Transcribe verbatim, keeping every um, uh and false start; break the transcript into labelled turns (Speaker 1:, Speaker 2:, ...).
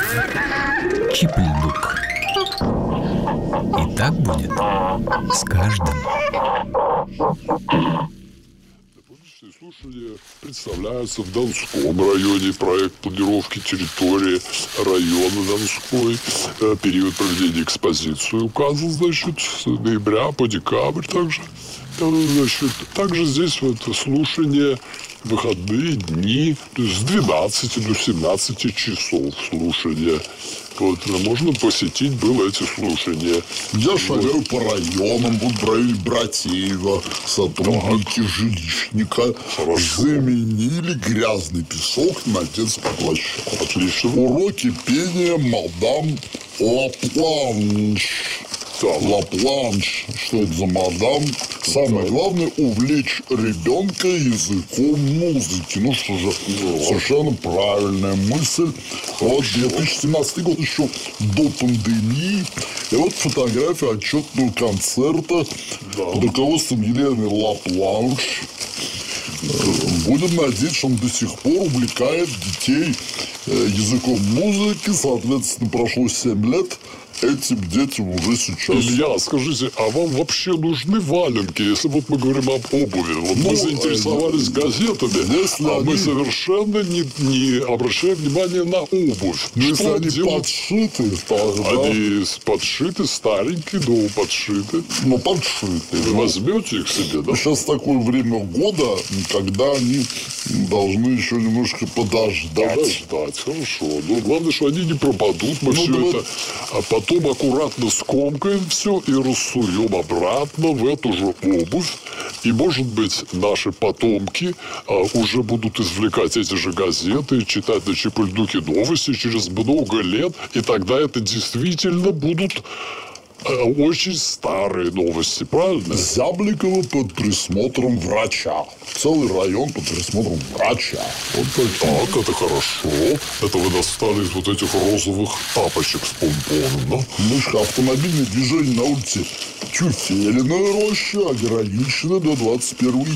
Speaker 1: Чипльдук. И так будет с каждым.
Speaker 2: Публичные слушания представляются в Донском районе. Проект планировки территории района Донской. Период проведения экспозиции указан, значит, с ноября по декабрь также. Значит, также здесь вот слушания в выходные дни, то есть с двенадцати до семнадцати часов слушания. Вот, можно посетить было эти слушания.
Speaker 3: Я шагаю по районам, вот в районе Братеева сотрудники да. жилищника Хорошо. заменили грязный песок на детскую площадку.
Speaker 2: Отлично.
Speaker 3: Уроки пения мадам Лапланш. Да, Лапланш. Что это за мадам? Самое да. главное – увлечь ребенка языком музыки. Ну что же, да. совершенно правильная мысль. Вот две тысячи семнадцатый год, еще до пандемии. И вот фотография отчетного концерта да. под руководством Елены Лапланш. Будем надеяться, что он до сих пор увлекает детей языком музыки. Соответственно, прошло семь лет. Этим детям уже сейчас...
Speaker 2: Илья, скажите, а вам вообще нужны валенки, если вот мы говорим об обуви? Вот ну, мы заинтересовались газетами, если а они... мы совершенно не, не обращаем внимания на обувь.
Speaker 3: Ну, если они делать? подшиты, тогда...
Speaker 2: Они подшиты, старенькие, но подшиты.
Speaker 3: Ну, подшиты.
Speaker 2: Вы возьмете их себе, да?
Speaker 3: Сейчас такое время года, когда они должны еще немножко подождать.
Speaker 2: Подождать, хорошо. Но главное, что они не пропадут. Мы ну, все давай... это... А потом аккуратно скомкаем все и рассуем обратно в эту же обувь. И, может быть, наши потомки а, уже будут извлекать эти же газеты, читать на Чипльдуке новости через много лет. И тогда это действительно будут а, очень старые новости, правильно?
Speaker 3: Зябликова под присмотром врача. Целый район под присмотром врача.
Speaker 2: Вот так, так, это хорошо. Это вы достали из вот этих розовых тапочек с помпоном, да?
Speaker 3: Ну, автомобильное движение на улице Тюфелиная роща ограничено до двадцать первого